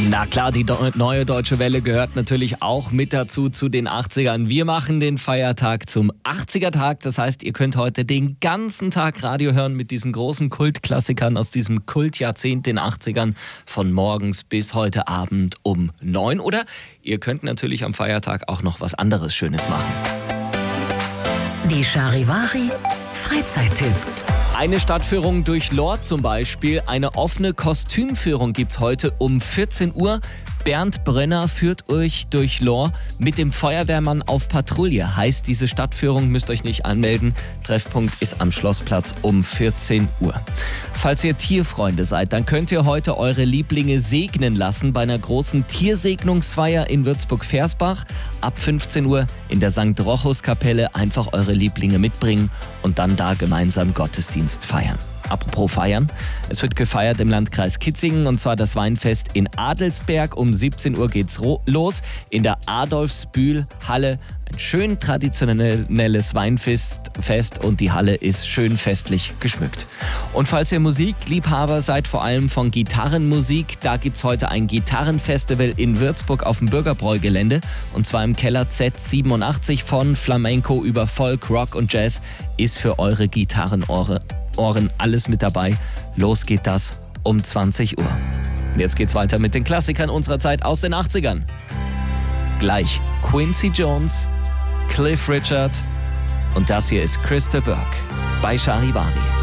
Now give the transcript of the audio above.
Na klar, die neue Deutsche Welle gehört natürlich auch mit dazu zu den 80ern. Wir machen den Feiertag zum 80er-Tag. Das heißt, ihr könnt heute den ganzen Tag Radio hören mit diesen großen Kultklassikern aus diesem Kultjahrzehnt, den 80ern, von morgens bis heute Abend um 9. Oder ihr könnt natürlich am Feiertag auch noch was anderes Schönes machen. Die Charivari Freizeittipps. Eine Stadtführung durch Lohr zum Beispiel. Eine offene Kostümführung gibt's heute um 14 Uhr. Bernd Brenner führt euch durch Lohr mit dem Feuerwehrmann auf Patrouille. Heißt, diese Stadtführung müsst euch nicht anmelden. Treffpunkt ist am Schlossplatz um 14 Uhr. Falls ihr Tierfreunde seid, dann könnt ihr heute eure Lieblinge segnen lassen bei einer großen Tiersegnungsfeier in Würzburg-Versbach. Ab 15 Uhr in der St. Rochus-Kapelle einfach eure Lieblinge mitbringen und dann da gemeinsam Gottesdienst feiern. Apropos feiern, es wird gefeiert im Landkreis Kitzingen und zwar das Weinfest in Adelsberg. Um 17 Uhr geht's los in der Adolfsbühl-Halle. Ein schön traditionelles Weinfest und die Halle ist schön festlich geschmückt. Und falls ihr Musikliebhaber seid, vor allem von Gitarrenmusik, da gibt's heute ein Gitarrenfestival in Würzburg auf dem Bürgerbräugelände und zwar im Keller Z87. Von Flamenco über Folk, Rock und Jazz ist für eure Gitarrenohren alles mit dabei. Los geht das um 20 Uhr. Und jetzt geht's weiter mit den Klassikern unserer Zeit aus den 80ern. Gleich Quincy Jones, Cliff Richard und das hier ist Christa Burke bei Charivari.